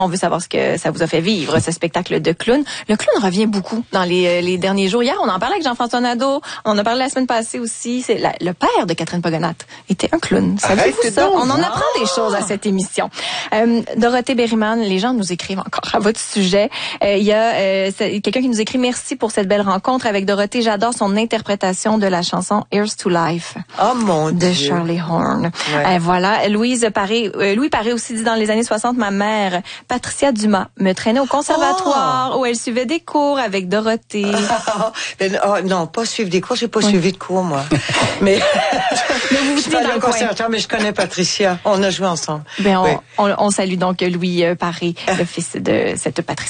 On veut savoir ce que ça vous a fait vivre, ce spectacle de clown. Le clown revient beaucoup dans les derniers jours. Hier, on en parlait avec Jean-François Nadeau. On en a parlé la semaine passée aussi. C'est le père de Catherine Pogonat était un clown. Savez-vous ça? On en apprend des choses à cette émission. Dorothée Berryman, les gens nous écrivent encore à votre sujet. Il y a quelqu'un qui nous écrit « Merci pour cette belle rencontre avec Dorothée. J'adore son interprétation de la chanson « Here's to Life » de Charlie Horn. Ouais. Voilà. Louis Paré aussi dit « Dans les années 60, ma mère... Patricia Dumas me traînait au conservatoire où elle suivait des cours avec Dorothée. Non, pas suivre des cours, j'ai pas suivi de cours, moi. Mais je suis pas allée au conservatoire, mais je connais Patricia. On a joué ensemble. On salue donc Louis Paré, le fils de cette Patricia.